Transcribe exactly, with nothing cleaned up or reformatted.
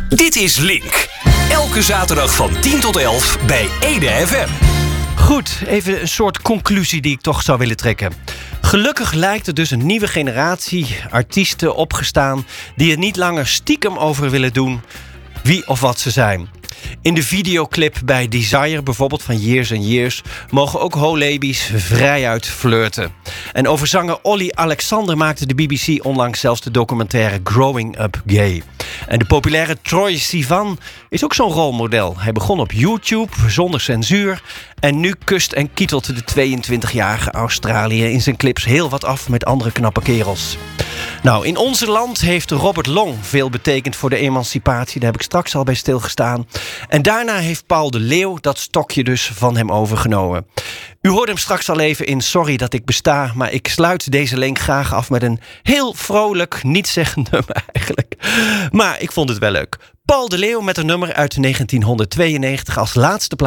Dit is Link. Elke zaterdag van tien tot elf bij Ede F M. Goed, even een soort conclusie die ik toch zou willen trekken. Gelukkig lijkt er dus een nieuwe generatie artiesten opgestaan die er niet langer stiekem over willen doen wie of wat ze zijn. In de videoclip bij Desire, bijvoorbeeld van Years and Years, mogen ook ho-labies vrijuit flirten. En over zanger Olly Alexander maakte de B B C onlangs zelfs de documentaire Growing Up Gay. En de populaire Troye Sivan is ook zo'n rolmodel. Hij begon op YouTube zonder censuur en nu kust en kietelt de tweeëntwintigjarige Australië in zijn clips heel wat af met andere knappe kerels. Nou, in ons land heeft Robert Long veel betekend voor de emancipatie. Daar heb ik straks al bij stilgestaan. En daarna heeft Paul de Leeuw dat stokje dus van hem overgenomen. U hoorde hem straks al even in Sorry dat ik besta, maar ik sluit deze link graag af met een heel vrolijk, nietszeggend nummer eigenlijk. Maar ik vond het wel leuk. Paul de Leeuw met een nummer uit negentien tweeënnegentig als laatste plaats.